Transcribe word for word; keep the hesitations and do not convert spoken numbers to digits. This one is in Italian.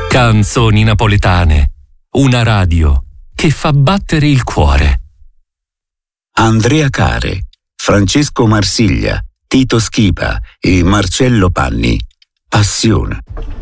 Canzoni napoletane, una radio che fa battere il cuore. Andrea Care, Francesco Marsiglia, Tito Schipa e Marcello Panni. Passione.